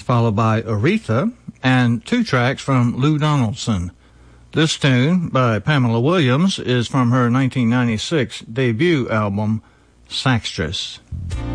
followed by Aretha, and 2 tracks from Lou Donaldson. This tune by Pamela Williams is from her 1996 debut album, Saxtress.